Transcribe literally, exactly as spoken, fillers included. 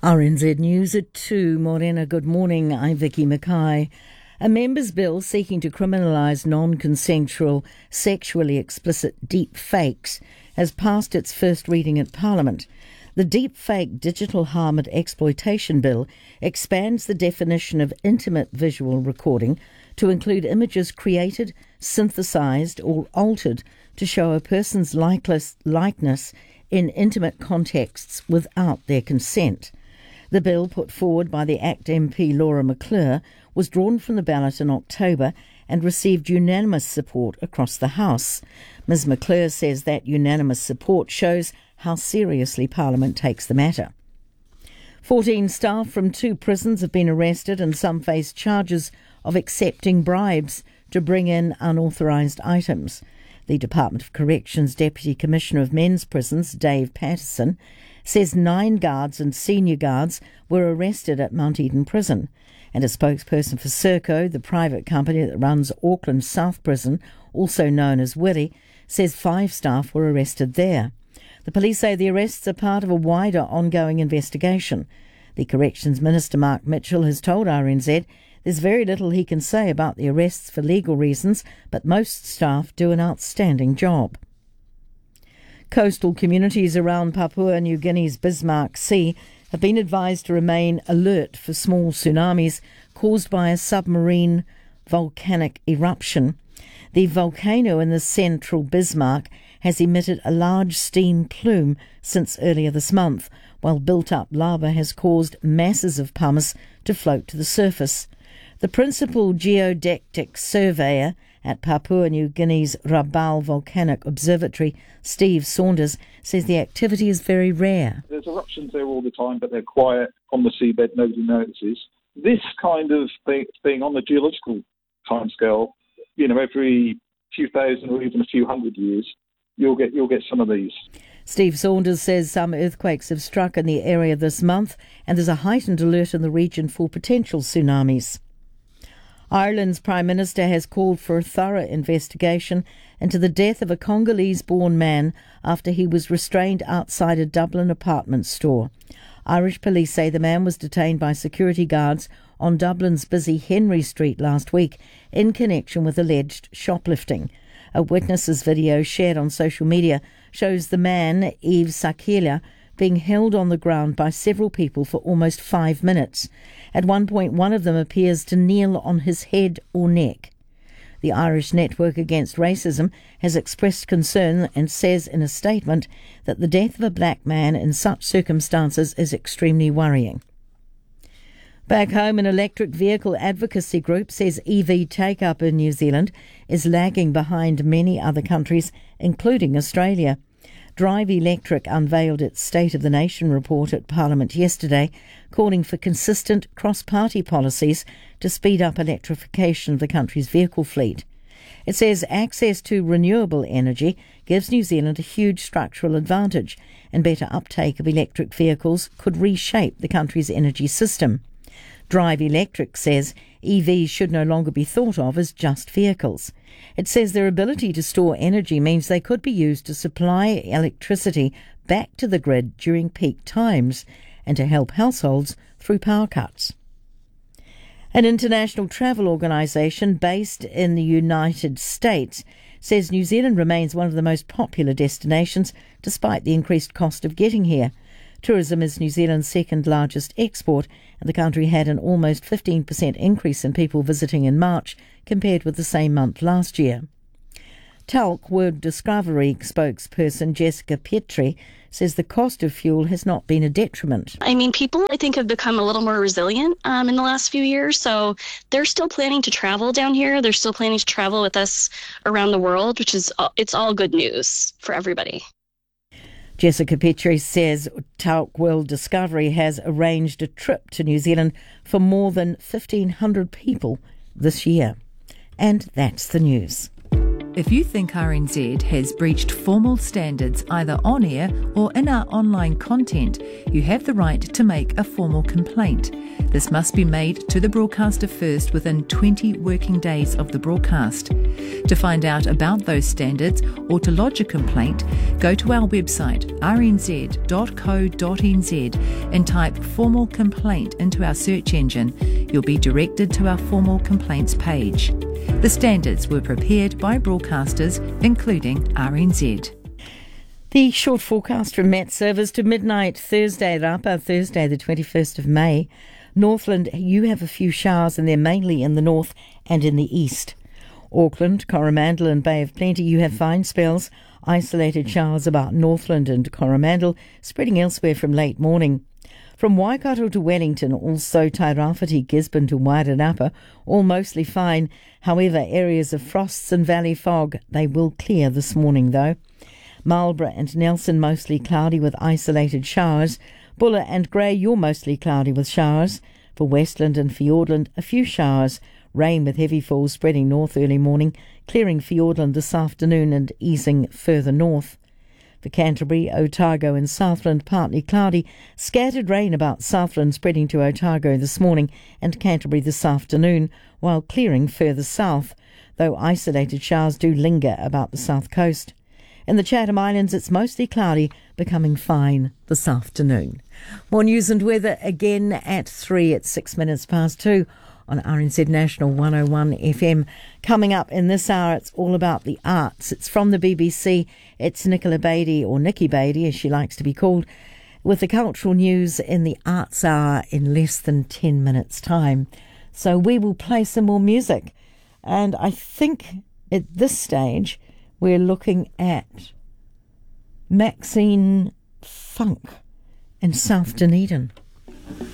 R N Z News at two. Morena, good morning. I'm Vicky Mackay. A members' bill seeking to criminalise non-consensual, sexually explicit deep fakes has passed its first reading at Parliament. The Deep Fake Digital Harm and Exploitation Bill expands the definition of intimate visual recording to include images created, synthesised or altered to show a person's likeness, likeness in intimate contexts without their consent. The bill, put forward by the ACT M P Laura McClure, was drawn from the ballot in October and received unanimous support across the House. Ms McClure says that unanimous support shows how seriously Parliament takes the matter. Fourteen staff from two prisons have been arrested and some face charges of accepting bribes to bring in unauthorised items. The Department of Corrections Deputy Commissioner of Men's Prisons, Dave Patterson, says nine guards and senior guards were arrested at Mount Eden Prison. And a spokesperson for Serco, the private company that runs Auckland South Prison, also known as Willie, says five staff were arrested there. The police say the arrests are part of a wider ongoing investigation. The Corrections Minister Mark Mitchell has told R N Z there's very little he can say about the arrests for legal reasons, but most staff do an outstanding job. Coastal communities around Papua New Guinea's Bismarck Sea have been advised to remain alert for small tsunamis caused by a submarine volcanic eruption. The volcano in the central Bismarck has emitted a large steam plume since earlier this month, while built-up lava has caused masses of pumice to float to the surface. The principal geodetic surveyor at Papua New Guinea's Rabaul Volcanic Observatory, Steve Saunders, says the activity is very rare. There's eruptions there all the time, but they're quiet on the seabed, nobody notices. This kind of thing, thing on the geological timescale, you know, every few thousand or even a few hundred years, you'll get you'll get some of these. Steve Saunders says some earthquakes have struck in the area this month, and there's a heightened alert in the region for potential tsunamis. Ireland's Prime Minister has called for a thorough investigation into the death of a Congolese-born man after he was restrained outside a Dublin apartment store. Irish police say the man was detained by security guards on Dublin's busy Henry Street last week in connection with alleged shoplifting. A witness's video shared on social media shows the man, Yves Sakila, being held on the ground by several people for almost five minutes. At one point, one of them appears to kneel on his head or neck. The Irish Network Against Racism has expressed concern and says in a statement that the death of a black man in such circumstances is extremely worrying. Back home, an electric vehicle advocacy group says E V take-up in New Zealand is lagging behind many other countries, including Australia. Drive Electric unveiled its State of the Nation report at Parliament yesterday, calling for consistent cross-party policies to speed up electrification of the country's vehicle fleet. It says access to renewable energy gives New Zealand a huge structural advantage, and better uptake of electric vehicles could reshape the country's energy system. Drive Electric says E Vs should no longer be thought of as just vehicles. It says their ability to store energy means they could be used to supply electricity back to the grid during peak times and to help households through power cuts. An international travel organisation based in the United States says New Zealand remains one of the most popular destinations despite the increased cost of getting here. Tourism is New Zealand's second largest export, and the country had an almost fifteen percent increase in people visiting in March compared with the same month last year. Talc World Discovery spokesperson Jessica Petrie says the cost of fuel has not been a detriment. I mean, people, I think, have become a little more resilient um, in the last few years, so they're still planning to travel down here. They're still planning to travel with us around the world, which is, it's all good news for everybody. Jessica Petrie says Talc World Discovery has arranged a trip to New Zealand for more than fifteen hundred people this year. And that's the news. If you think R N Z has breached formal standards either on air or in our online content, you have the right to make a formal complaint. This must be made to the broadcaster first within twenty working days of the broadcast. To find out about those standards or to lodge a complaint, go to our website r n z dot co dot n z and type formal complaint into our search engine. You'll be directed to our formal complaints page. The standards were prepared by broadcasters, including R N Z. The short forecast from Met Service to midnight Thursday, Rapa, Thursday the twenty-first of May. Northland, you have a few showers and they're mainly in the north and in the east. Auckland, Coromandel and Bay of Plenty, you have fine spells. Isolated showers about Northland and Coromandel, spreading elsewhere from late morning. From Waikato to Wellington, also Tairāwhiti, Gisborne to Wairarapa, all mostly fine. However, areas of frosts and valley fog, they will clear this morning though. Marlborough and Nelson, mostly cloudy with isolated showers. Buller and Grey, you're mostly cloudy with showers. For Westland and Fiordland, a few showers. Rain with heavy falls spreading north early morning, clearing Fiordland this afternoon and easing further north. For Canterbury, Otago and Southland, partly cloudy. Scattered rain about Southland spreading to Otago this morning and Canterbury this afternoon, while clearing further south, though isolated showers do linger about the south coast. In the Chatham Islands, it's mostly cloudy, becoming fine this afternoon. More news and weather again at three at six minutes past two on R N Z National one oh one F M. Coming up in this hour, it's all about the arts. It's from the B B C. It's Nicola Beattie, or Nikki Beattie, as she likes to be called, with the cultural news in the Arts Hour in less than ten minutes' time. So we will play some more music. And I think at this stage, we're looking at Maxine Funk in South Dunedin.